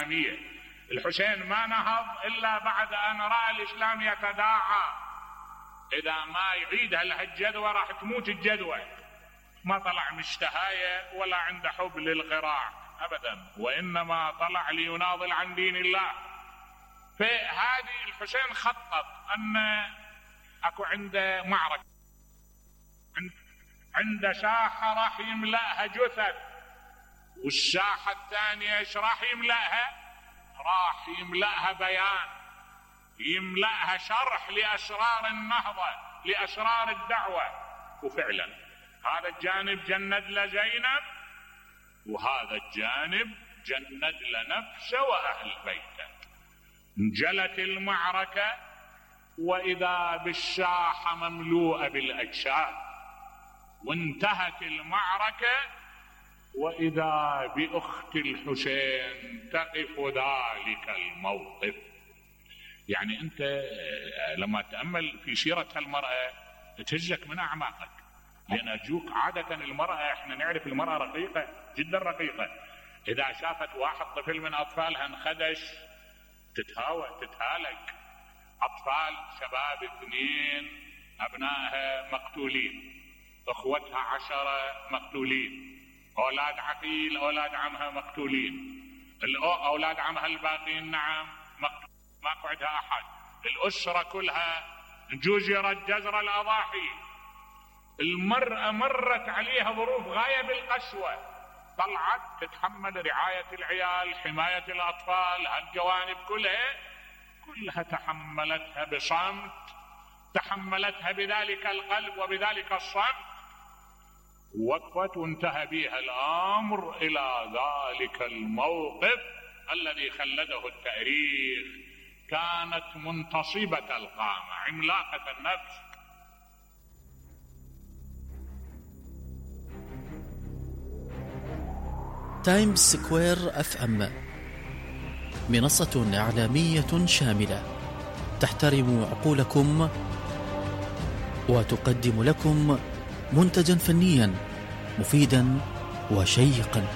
الإسلامية. الحسين ما نهض إلا بعد أن رأى الإسلام يتداعى، إذا ما يعيد هالجدوى راح تموت الجدوى. ما طلع مشتهاية ولا عنده حب للقراء أبدا، وإنما طلع ليناضل عن دين الله. فهذه الحسين خطط أن أكو عنده معركة، عنده ساحة راح يملأها جثث، والساحة الثانية ايش راح يملأها؟ راح يملأها بيان، يملأها شرح لأسرار النهضة، لأسرار الدعوة. وفعلا هذا الجانب جند لزينب، وهذا الجانب جند لنفسه وأهل بيته. انجلت المعركة وإذا بالساحة مملوءة بالأجساد، وانتهت المعركة وإذا بأخت الحسين تقف ذلك الموقف. يعني أنت لما تأمل في سيرة المرأة تهزك من أعماقك، لأن أرجوك عادة المرأة احنا نعرف المرأة رقيقة جدا رقيقة، إذا شافت واحد طفل من أطفالها انخدش تتهاوى تتهالك. أطفال شباب 2 أبنائها مقتولين، أخوتها 10 مقتولين، أولاد عقيل أولاد عمها مقتولين، أولاد عمها الباقين نعم ماكو عندها أحد، الأسرة كلها جزرت جزر الأضاحي. المرأة مرت عليها ظروف غاية بالقسوة، طلعت تتحمل رعاية العيال، حماية الأطفال، هالجوانب كلها تحملتها بصمت، تحملتها بذلك القلب وبذلك الصمت. وقفت وانتهى بها الأمر إلى ذلك الموقف الذي خلده التاريخ. كانت منتصبة القامة، عملاقة النفس. تايمز سكوير FM منصة إعلامية شاملة تحترم عقولكم وتقدم لكم منتجا فنيا مفيدا وشيقا.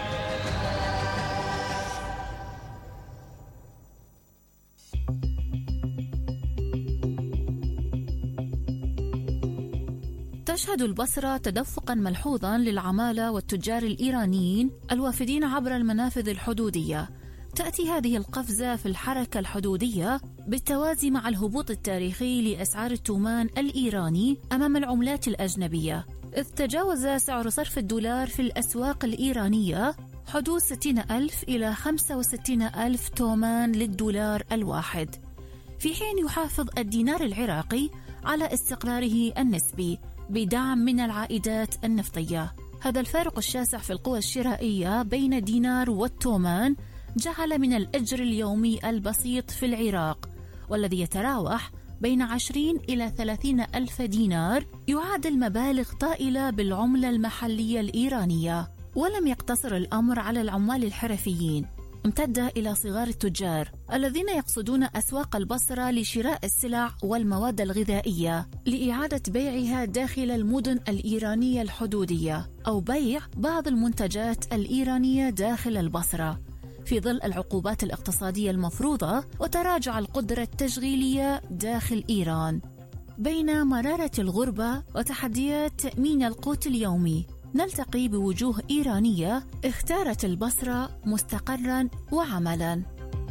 تشهد البصرة تدفقا ملحوظا للعمالة والتجار الإيرانيين الوافدين عبر المنافذ الحدودية. تأتي هذه القفزة في الحركة الحدودية بالتوازي مع الهبوط التاريخي لأسعار التومان الإيراني أمام العملات الأجنبية، إذ تجاوز سعر صرف الدولار في الأسواق الإيرانية حدود 60,000 إلى 65,000 تومان للدولار الواحد، في حين يحافظ الدينار العراقي على استقراره النسبي بدعم من العائدات النفطية. هذا الفارق الشاسع في القوى الشرائية بين الدينار والتومان جعل من الأجر اليومي البسيط في العراق، والذي يتراوح بين 20 إلى 30 ألف دينار، يعادل مبالغ طائلة بالعملة المحلية الإيرانية. ولم يقتصر الأمر على العمال الحرفيين، امتد إلى صغار التجار الذين يقصدون أسواق البصرة لشراء السلع والمواد الغذائية لإعادة بيعها داخل المدن الإيرانية الحدودية، أو بيع بعض المنتجات الإيرانية داخل البصرة في ظل العقوبات الاقتصادية المفروضة وتراجع القدرة التشغيلية داخل إيران. بين مرارة الغربة وتحديات تأمين القوت اليومي، نلتقي بوجوه إيرانية اختارت البصرة مستقراً وعملاً.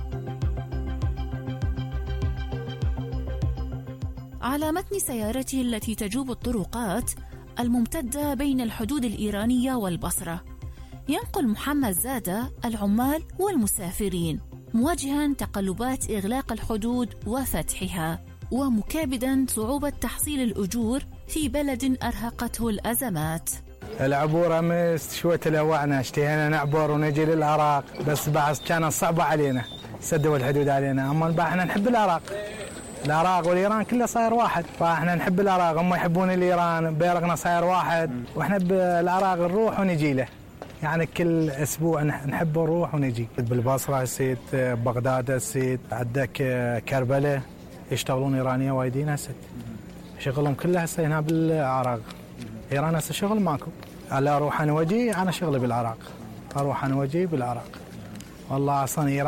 على متن سيارته التي تجوب الطرقات الممتدة بين الحدود الإيرانية والبصرة، ينقل محمد زادة العمال والمسافرين، مواجهاً تقلبات إغلاق الحدود وفتحها، ومكابداً صعوبة تحصيل الأجور في بلد أرهقته الأزمات. العبور أمس شوية تلوعنا، اشتهينا نعبر ونجي للعراق، بس بعد كانت صعبة علينا، سدوا الحدود علينا. أما بعد احنا نحب العراق والإيران كله صاير واحد، فاحنا نحب العراق، هم يحبون الإيران، بيرقنا صاير واحد، واحنا بالعراق نروح ونجي له، يعني كل أسبوع نحب نروح ونجي. بالبصرة هسيت، بغداد هسيت، عندك كربلاء يشتغلون إيرانية وايدين هسه، شغلهم كله هسه هنا بالعراق. إيران هسه شغل ماكو، ألا أروح أنا وجي، أنا شغلي بالعراق، أروح أنا وجي بالعراق. والله أصلا إيران